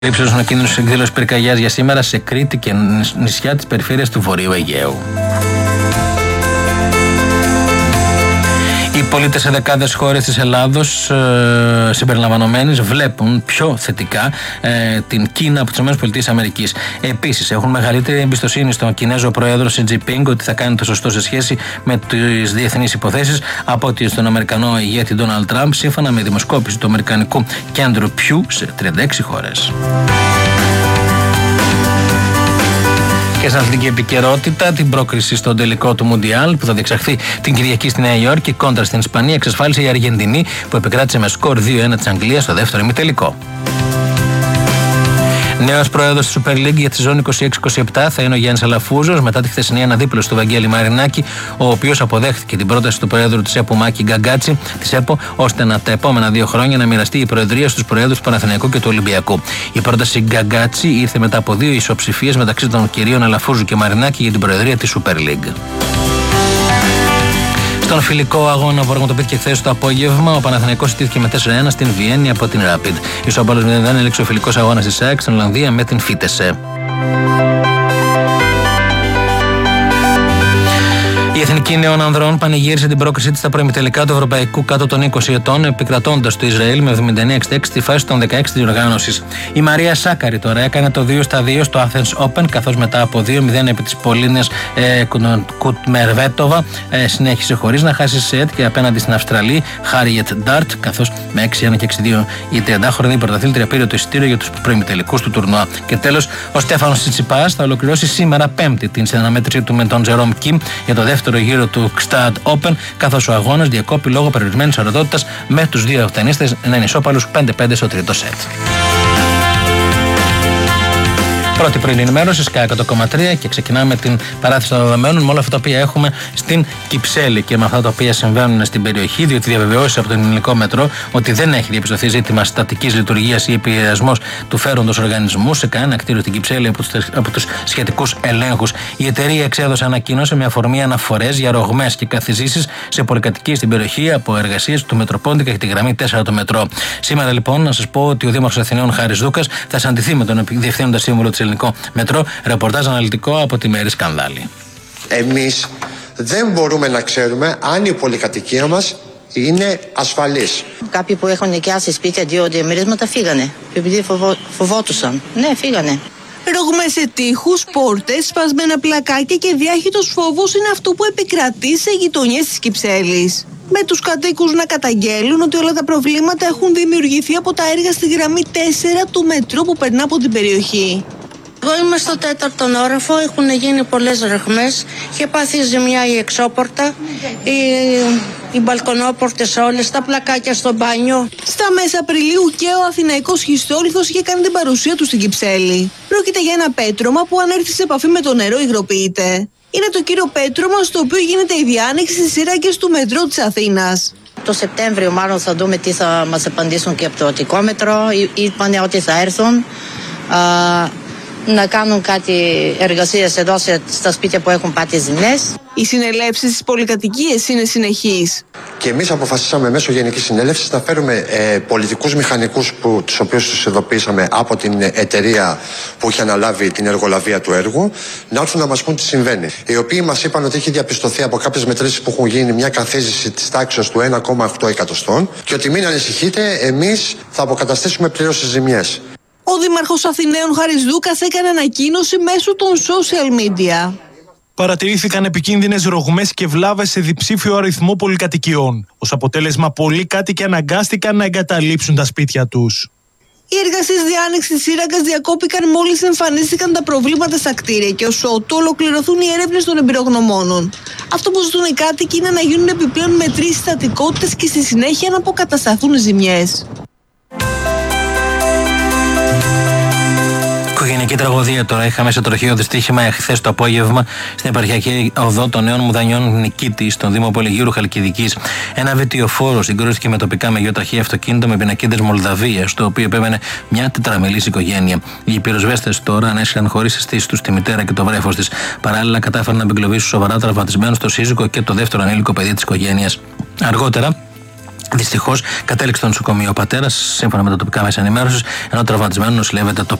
Ύψος ο κίνδυνος εκδήλωσης πυρκαγιάς για σήμερα σε Κρήτη και νησιά της περιφέρειας του Βορείου Αιγαίου. Οι πολίτες σε δεκάδες χώρες της Ελλάδος συμπεριλαμβανομένες βλέπουν πιο θετικά την Κίνα από τις ΗΠΑ. Επίσης, έχουν μεγαλύτερη εμπιστοσύνη στον Κινέζο πρόεδρο Σι Τζινπίνγκ ότι θα κάνει το σωστό σε σχέση με τις διεθνείς υποθέσεις από ότι στον Αμερικανό ηγέτη Ντόναλντ Τραμπ, σύμφωνα με δημοσκόπηση του Αμερικανικού Κέντρου Πιού σε 36 χώρες. Και στην αθλητική επικαιρότητα, την πρόκριση στον τελικό του Μουντιάλ που θα διεξαχθεί την Κυριακή στη Νέα Υόρκη κόντρα στην Ισπανία εξασφάλισε η Αργεντινή που επικράτησε με σκορ 2-1 της Αγγλίας στο δεύτερο ημιτελικό. Νέος πρόεδρος της Super League για τη σεζόν 26-27 θα είναι ο Γιάννης Αλαφούζος μετά τη χθεσινή αναδίπλωση του Βαγγέλη Μαρινάκη, ο οποίος αποδέχθηκε την πρόταση του πρόεδρου της ΕΠΟ Μάκη Γκαγκάτσι της ΕΠΟ ώστε τα επόμενα 2 χρόνια να μοιραστεί η προεδρία στους προέδρους του Παναθηναϊκού και του Ολυμπιακού. Η πρόταση Γκαγκάτσι ήρθε μετά από 2 ισοψηφίες μεταξύ των κυρίων Αλαφούζου και Μαρινάκη για την προεδρία της Super League. Στον φιλικό αγώνα που πραγματοποιήθηκε χθες το απόγευμα, ο Παναθηναϊκός ιτήθηκε με 4-1 στην Βιέννη από την Rapid. Ισόπαλος 0-1 έληξε ο φιλικός αγώνας της ΑΕΚ στην Ολλανδία με την Φίτεσε. Η Εθνική Νέων Ανδρών πανηγύρισε την πρόκρισή της στα προημιτελικά του Ευρωπαϊκού κάτω των 20 ετών, επικρατώντας το Ισραήλ με 79-66 στη φάση των 16 της διοργάνωσης. Η Μαρία Σάκαρη τώρα έκανε το 2-2 στο Athens Open, καθώς μετά από 2-0 επί της Πολίνες Κουτμερβέτοβα συνέχισε χωρίς να χάσει σετ και απέναντι στην Αυστραλή Χάριετ Ντάρτ, καθώς με 6-1 και 6-2 η 30χρονη πρωταθλήτρια πήρε το εισιτήριο για τους προημιτελικούς του τουρνουά. Και τέλος, ο Στέφανος Τσιτσιπάς θα ολοκληρώσει σήμερα Πέμπτη την συναναμέτρησή του με τον Τζερόμ Κιμ για το δεύτερο γύρο του Gstad Open, καθώς ο αγώνας διακόπη λόγω περιορισμένης ορατότητας με τους 2 ταινίστες να είναι ισόπαλους 5-5 στο τρίτο σετ. Πρώτη πρωινή ενημέρωση, Sky 100,3 και ξεκινάμε την παράθεση των δεδομένων με όλα αυτά τα οποία έχουμε στην Κυψέλη και με αυτά τα οποία συμβαίνουν στην περιοχή, διότι διαβεβαιώσεις από τον ελληνικό μετρό ότι δεν έχει διαπιστωθεί ζήτημα στατικής λειτουργίας ή επηρεασμός του φέροντος οργανισμού σε κανένα κτίριο στην Κυψέλη από τους σχετικούς ελέγχους. Η εταιρεία εξέδωσε ανακοίνωση με αφορμή αναφορές για ρογμές και καθιζήσεις σε πολυκατοικίες στην περιοχή από εργασίες του Μετροπόντικα και τη γραμμή 4 του μετρό. Σήμερα λοιπόν να σας πω ότι ο Δήμαρχος Αθηναίων Χάρης Δούκας θα συναντηθεί με τον Διευθύνοντα Σύμβουλο της Ελληνικό Μετρό, ρεπορτάζ αναλυτικό από τη Μέρη Σκανδάλη. Εμείς δεν μπορούμε να ξέρουμε αν η πολυκατοικία μας είναι ασφαλής. Κάποιοι που έχουν νοικιάσει σπίτια 2 διαμερίσματα φύγανε, επειδή φοβόντουσαν. Ναι, φύγανε. Ρογμές σε τοίχους, πόρτες, σπασμένα πλακάκια και διάχυτος φόβος είναι αυτό που επικρατεί σε γειτονιές της Κυψέλης. Με τους κατοίκους να καταγγέλουν ότι όλα τα προβλήματα έχουν δημιουργηθεί από τα έργα στη γραμμή 4 του μετρό που περνά από την περιοχή. Εγώ είμαι στο 4ο όροφο, έχουν γίνει πολλές ρογμές, είχε πάθει ζημιά η εξώπορτα, οι μπαλκονόπορτες όλες, τα πλακάκια στο μπάνιο. Στα μέσα Απριλίου και ο Αθηναϊκός Χιστόλιθος είχε κάνει την παρουσία του στην Κυψέλη. Πρόκειται για ένα πέτρωμα που αν έρθει σε επαφή με το νερό υγροποιείται. Είναι το κύριο πέτρωμα στο οποίο γίνεται η διάνοιξη στις σειράγγες του μετρό της Αθήνας. Το Σεπτέμβριο μάλλον θα δούμε τι θα μας απαντήσουν και από το Αττικό Μέτρο. Είπανε ότι θα έρθουν να κάνουν κάτι εργασίες εδώ στα σπίτια που έχουν πάθει ζημιές. Οι συνελεύσεις στις πολυκατοικίες είναι συνεχείς. Και εμείς αποφασίσαμε μέσω Γενικής Συνέλευσης να φέρουμε πολιτικούς μηχανικούς τους οποίους τους ειδοποιήσαμε από την εταιρεία που είχε αναλάβει την εργολαβία του έργου, να έρθουν να μας πούν τι συμβαίνει. Οι οποίοι μας είπαν ότι έχει διαπιστωθεί από κάποιες μετρήσεις που έχουν γίνει μια καθίζηση της τάξης του 1,8 εκατοστών και ότι μην ανησυχείτε, εμείς θα αποκαταστήσουμε πλήρως τις ζημιές. Ο Δήμαρχος Αθηναίων Χάρης Δούκας έκανε ανακοίνωση μέσω των social media. Παρατηρήθηκαν επικίνδυνες ρογμές και βλάβες σε διψήφιο αριθμό πολυκατοικιών. Ως αποτέλεσμα, πολλοί κάτοικοι αναγκάστηκαν να εγκαταλείψουν τα σπίτια τους. Οι εργασίες διάνοιξης της σύραγγας διακόπηκαν μόλις εμφανίστηκαν τα προβλήματα στα κτίρια και ως ότου ολοκληρωθούν οι έρευνες των εμπειρογνωμόνων. Αυτό που ζητούν οι κάτοικοι είναι να γίνουν επιπλέον μετρήσεις στατικότητας και στη συνέχεια να αποκατασταθούν οι ζημιές. Οικογενειακή τραγωδία τώρα. Είχαμε σε τροχαίο δυστύχημα εχθές το απόγευμα στην επαρχιακή οδό των Νέων Μουδανιών Νικήτη, στον Δήμο Πολυγύρου Χαλκιδικής. Ένα βιτιοφόρο συγκρούστηκε με τοπικά μεγιοταχή αυτοκίνητο με πινακίδες Μολδαβίας, το οποίο επέμενε μια τετραμελής οικογένεια. Οι πυροσβέστες τώρα ανέσχαν χωρίς αισθήσεις τους τη μητέρα και το βρέφος της. Παράλληλα, κατάφεραν να απεγκλωβίσουν σοβαρά τραυματισμένους το σύζυγο και το δεύτερο ανήλικο παιδί της οικογένειας. Αργότερα, Δυστυχώς κατέληξε στο νοσοκομείο ο πατέρας, σύμφωνα με τα τοπικά μέσα ενημέρωσης, ενώ τραυματισμένο νοσηλεύεται το